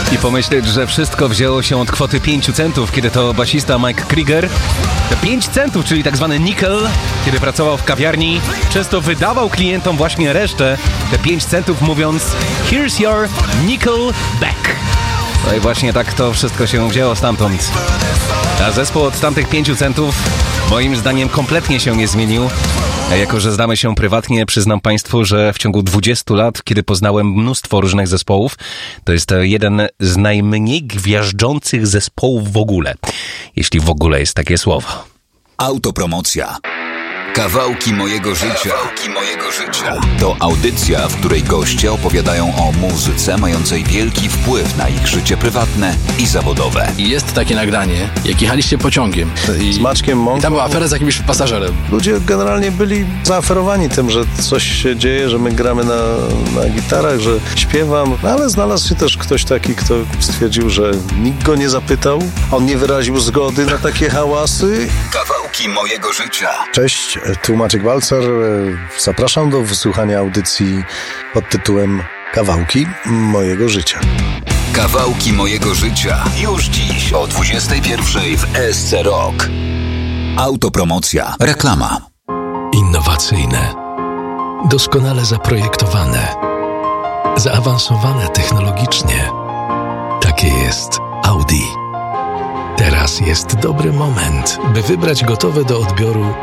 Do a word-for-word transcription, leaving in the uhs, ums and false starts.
I pomyśleć, że wszystko wzięło się od kwoty pięciu centów, kiedy to basista Mike Krieger, te pięć centów, czyli tak zwany nickel, kiedy pracował w kawiarni, często wydawał klientom właśnie resztę, te pięć centów, mówiąc here's your nickel back. No i właśnie tak to wszystko się wzięło stamtąd. A zespół od tamtych pięciu centów moim zdaniem kompletnie się nie zmienił. A jako że znamy się prywatnie, przyznam Państwu, że w ciągu dwudziestu lat, kiedy poznałem mnóstwo różnych zespołów, to jest to jeden z najmniej gwiażdżących zespołów w ogóle. Jeśli w ogóle jest takie słowo. Autopromocja. Kawałki mojego życia. Kawałki mojego życia. To audycja, w której goście opowiadają o muzyce mającej wielki wpływ na ich życie prywatne i zawodowe. I jest takie nagranie, jak jechaliście pociągiem. I, z Maćkiem Mąką. I tam była afera z jakimś pasażerem. Ludzie generalnie byli zaaferowani tym, że coś się dzieje, że my gramy na, na gitarach, że śpiewam, no, ale znalazł się też ktoś taki, kto stwierdził, że nikt go nie zapytał, on nie wyraził zgody na takie hałasy. Kawałki mojego życia. Cześć, tu Maciek Balcer. Zapraszam do wysłuchania audycji pod tytułem Kawałki mojego życia. Kawałki mojego życia. Już dziś o dwudziestej pierwszej w S C Rock. Autopromocja. Reklama. Innowacyjne, doskonale zaprojektowane, zaawansowane technologicznie. Takie jest Audi. Teraz jest dobry moment, by wybrać gotowe do odbioru